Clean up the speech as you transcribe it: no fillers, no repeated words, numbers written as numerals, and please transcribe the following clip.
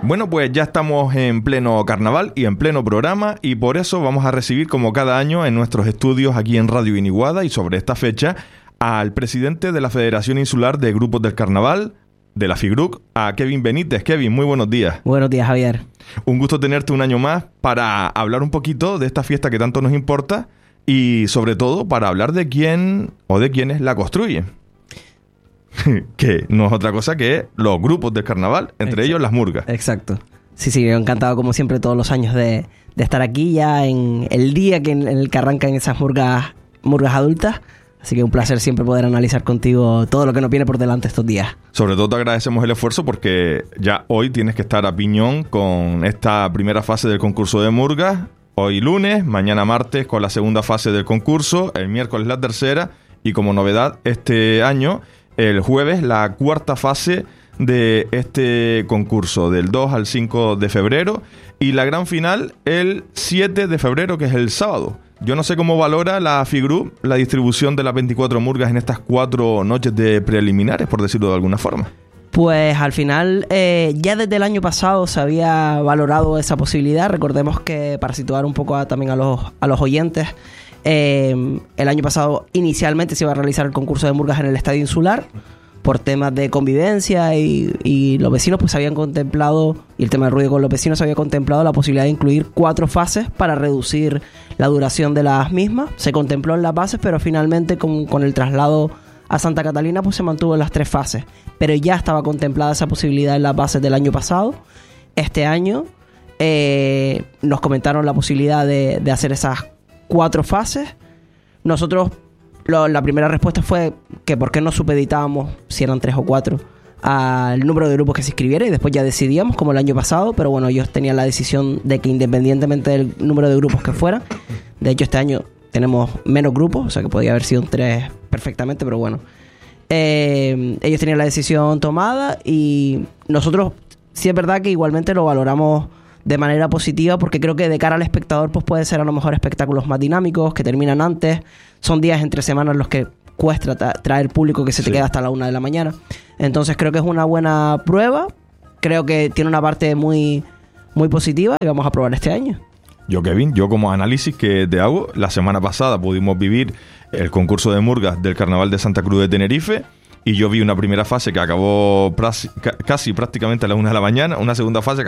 Bueno, pues ya estamos en pleno carnaval y en pleno programa, y por eso vamos a recibir, como cada año, en nuestros estudios aquí en Radio Iniguada y sobre esta fecha, al presidente de la Federación Insular de Grupos del Carnaval, de la FIGRUC, a Kevin Benítez. Kevin, muy buenos días. Buenos días, Javier. Un gusto tenerte un año más para hablar un poquito de esta fiesta que tanto nos importa y, sobre todo, para hablar de quién o de quiénes la construyen. Que no es otra cosa que los grupos del carnaval, entre ellos las murgas. Exacto. Sí, yo encantado como siempre todos los años de estar aquí ya en el día en el que arrancan esas murgas adultas. Así que un placer siempre poder analizar contigo todo lo que nos viene por delante estos días. Sobre todo te agradecemos el esfuerzo porque ya hoy tienes que estar a piñón con esta primera fase del concurso de murgas. Hoy lunes, mañana martes con la segunda fase del concurso, el miércoles la tercera y como novedad este año, el jueves la cuarta fase de este concurso, del 2 al 5 de febrero, y la gran final el 7 de febrero, que es el sábado. Yo no sé cómo valora la FIGRUC la distribución de las 24 murgas en estas 4 noches de preliminares, por decirlo de alguna forma. Pues al final, ya desde el año pasado se había valorado esa posibilidad. Recordemos que, para situar un poco también a los oyentes, el año pasado inicialmente se iba a realizar el concurso de murgas en el Estadio Insular. Por temas de convivencia y los vecinos pues habían contemplado, y el tema del ruido con los vecinos, había contemplado la posibilidad de incluir 4 fases para reducir la duración de las mismas. Se contempló en las bases, pero finalmente con el traslado a Santa Catalina pues se mantuvo en las 3 fases. Pero ya estaba contemplada esa posibilidad en las bases del año pasado. Este año nos comentaron la posibilidad de hacer esas 4 fases. Nosotros... La primera respuesta fue que por qué no supeditábamos, si eran 3 o 4, al número de grupos que se inscribiera, y después ya decidíamos, como el año pasado. Pero bueno, ellos tenían la decisión de que independientemente del número de grupos que fuera, de hecho este año tenemos menos grupos, o sea que podía haber sido un 3 perfectamente, pero bueno, ellos tenían la decisión tomada, y nosotros sí es verdad que igualmente lo valoramos de manera positiva, porque creo que de cara al espectador pues puede ser a lo mejor espectáculos más dinámicos, que terminan antes. Son días entre semanas los que cuesta traer público que se te queda hasta la 1 de la mañana. Entonces creo que es una buena prueba. Creo que tiene una parte muy, muy positiva y vamos a probar este año. Kevin, como análisis que te hago, la semana pasada pudimos vivir el concurso de murgas del Carnaval de Santa Cruz de Tenerife, y yo vi una primera fase que acabó casi prácticamente a la 1 de la mañana, una segunda fase que